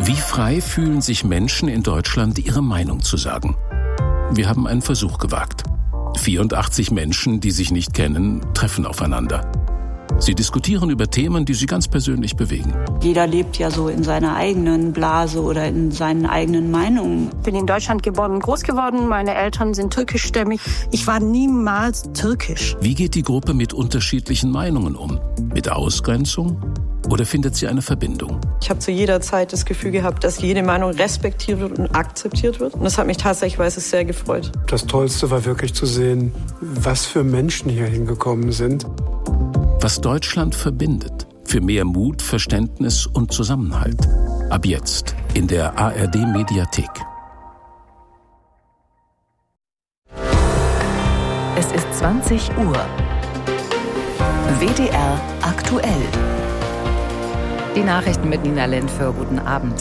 Wie frei fühlen sich Menschen in Deutschland, ihre Meinung zu sagen? Wir haben einen Versuch gewagt. 84 Menschen, die sich nicht kennen, treffen aufeinander. Sie diskutieren über Themen, die sie ganz persönlich bewegen. Jeder lebt ja so in seiner eigenen Blase oder in seinen eigenen Meinungen. Ich bin in Deutschland geboren und groß geworden. Meine Eltern sind türkischstämmig. Ich war niemals türkisch. Wie geht die Gruppe mit unterschiedlichen Meinungen um? Mit Ausgrenzung? Oder findet sie eine Verbindung? Ich habe zu jeder Zeit das Gefühl gehabt, dass jede Meinung respektiert wird und akzeptiert wird. Und das hat mich tatsächlich sehr gefreut. Das Tollste war wirklich zu sehen, was für Menschen hier hingekommen sind. Was Deutschland verbindet. Für mehr Mut, Verständnis und Zusammenhalt. Ab jetzt in der ARD-Mediathek. Es ist 20 Uhr. WDR aktuell. Die Nachrichten mit Nina Lindför. Guten Abend.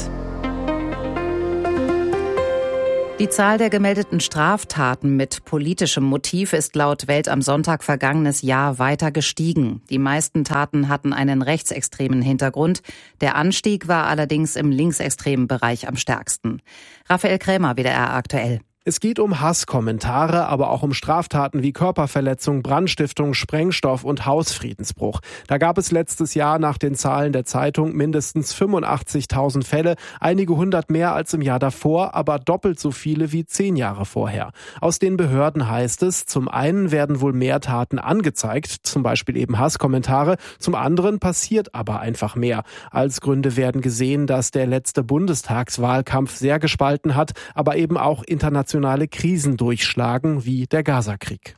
Die Zahl der gemeldeten Straftaten mit politischem Motiv ist laut Welt am Sonntag vergangenes Jahr weiter gestiegen. Die meisten Taten hatten einen rechtsextremen Hintergrund. Der Anstieg war allerdings im linksextremen Bereich am stärksten. Raphael Krämer, WDR aktuell. Es geht um Hasskommentare, aber auch um Straftaten wie Körperverletzung, Brandstiftung, Sprengstoff und Hausfriedensbruch. Da gab es letztes Jahr nach den Zahlen der Zeitung mindestens 85.000 Fälle, einige hundert mehr als im Jahr davor, aber doppelt so viele wie 10 Jahre vorher. Aus den Behörden heißt es, zum einen werden wohl mehr Taten angezeigt, zum Beispiel eben Hasskommentare, zum anderen passiert aber einfach mehr. Als Gründe werden gesehen, dass der letzte Bundestagswahlkampf sehr gespalten hat, aber eben auch international Krisen durchschlagen, wie der Gaza-Krieg.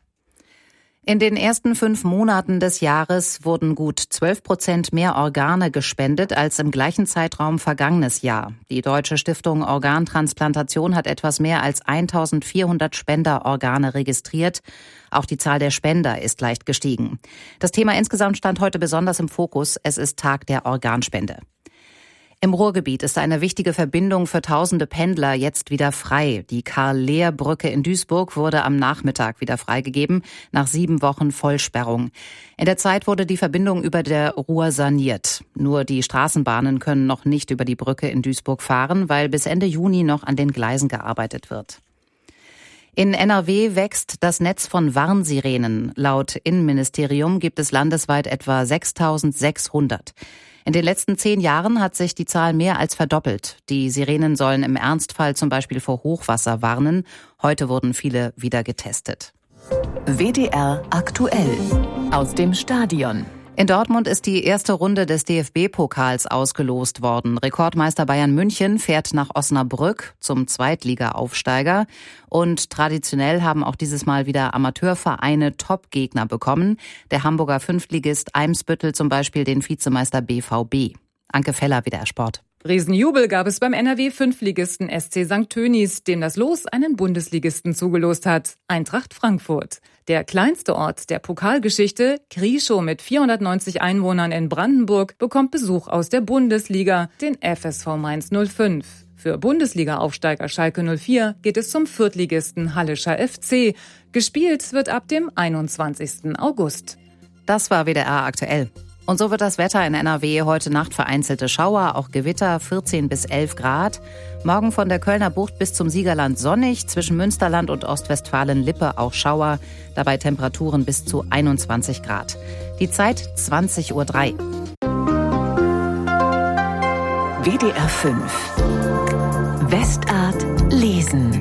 In den ersten 5 Monaten des Jahres wurden gut 12% mehr Organe gespendet als im gleichen Zeitraum vergangenes Jahr. Die Deutsche Stiftung Organtransplantation hat etwas mehr als 1.400 Spenderorgane registriert. Auch die Zahl der Spender ist leicht gestiegen. Das Thema insgesamt stand heute besonders im Fokus. Es ist Tag der Organspende. Im Ruhrgebiet ist eine wichtige Verbindung für tausende Pendler jetzt wieder frei. Die Karl-Lehr-Brücke in Duisburg wurde am Nachmittag wieder freigegeben, nach 7 Wochen Vollsperrung. In der Zeit wurde die Verbindung über der Ruhr saniert. Nur die Straßenbahnen können noch nicht über die Brücke in Duisburg fahren, weil bis Ende Juni noch an den Gleisen gearbeitet wird. In NRW wächst das Netz von Warnsirenen. Laut Innenministerium gibt es landesweit etwa 6.600. In den letzten 10 Jahren hat sich die Zahl mehr als verdoppelt. Die Sirenen sollen im Ernstfall zum Beispiel vor Hochwasser warnen. Heute wurden viele wieder getestet. WDR aktuell. Aus dem Stadion. In Dortmund ist die erste Runde des DFB-Pokals ausgelost worden. Rekordmeister Bayern München fährt nach Osnabrück zum Zweitliga-Aufsteiger. Und traditionell haben auch dieses Mal wieder Amateurvereine Top-Gegner bekommen. Der Hamburger Fünftligist Eimsbüttel zum Beispiel den Vizemeister BVB. Anke Feller, WDR Sport. Riesenjubel gab es beim NRW-Fünftligisten SC St. Tönis, dem das Los einen Bundesligisten zugelost hat, Eintracht Frankfurt. Der kleinste Ort der Pokalgeschichte, Krieschow mit 490 Einwohnern in Brandenburg, bekommt Besuch aus der Bundesliga, den FSV Mainz 05. Für Bundesliga-Aufsteiger Schalke 04 geht es zum Viertligisten Hallischer FC. Gespielt wird ab dem 21. August. Das war WDR aktuell. Und so wird das Wetter in NRW heute Nacht vereinzelte Schauer, auch Gewitter 14 bis 11 Grad. Morgen von der Kölner Bucht bis zum Siegerland sonnig, zwischen Münsterland und Ostwestfalen-Lippe auch Schauer, dabei Temperaturen bis zu 21 Grad. Die Zeit 20:03 Uhr. WDR 5. Westart lesen.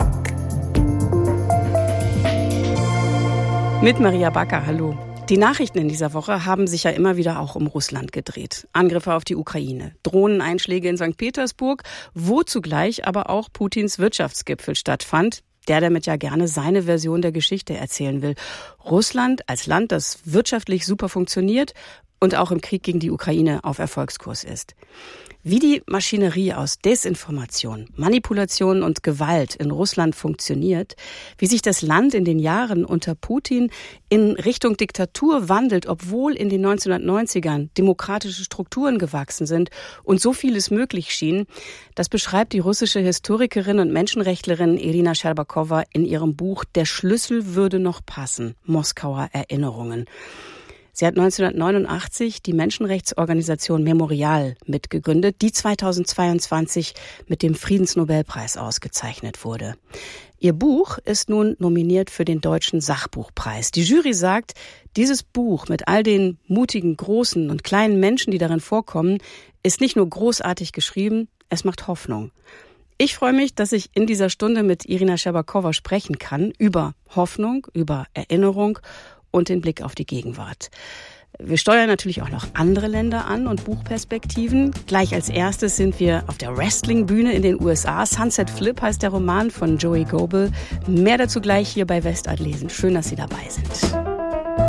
Mit Maria Backer, hallo. Die Nachrichten in dieser Woche haben sich ja immer wieder auch um Russland gedreht. Angriffe auf die Ukraine, Drohneneinschläge in St. Petersburg, wo zugleich aber auch Putins Wirtschaftsgipfel stattfand, der damit ja gerne seine Version der Geschichte erzählen will. Russland als Land, das wirtschaftlich super funktioniert und auch im Krieg gegen die Ukraine auf Erfolgskurs ist. Wie die Maschinerie aus Desinformation, Manipulation und Gewalt in Russland funktioniert, wie sich das Land in den Jahren unter Putin in Richtung Diktatur wandelt, obwohl in den 1990ern demokratische Strukturen gewachsen sind und so vieles möglich schien, das beschreibt die russische Historikerin und Menschenrechtlerin Irina Scherbakowa in ihrem Buch Der Schlüssel würde noch passen, Moskauer Erinnerungen. Sie hat 1989 die Menschenrechtsorganisation Memorial mitgegründet, die 2022 mit dem Friedensnobelpreis ausgezeichnet wurde. Ihr Buch ist nun nominiert für den Deutschen Sachbuchpreis. Die Jury sagt, dieses Buch mit all den mutigen, großen und kleinen Menschen, die darin vorkommen, ist nicht nur großartig geschrieben, es macht Hoffnung. Ich freue mich, dass ich in dieser Stunde mit Irina Scherbakowa sprechen kann über Hoffnung, über Erinnerung und den Blick auf die Gegenwart. Wir steuern natürlich auch noch andere Länder an und Buchperspektiven. Gleich als erstes sind wir auf der Wrestling-Bühne in den USA. Sunset Flip heißt der Roman von Joey Goebel. Mehr dazu gleich hier bei Westart lesen. Schön, dass Sie dabei sind.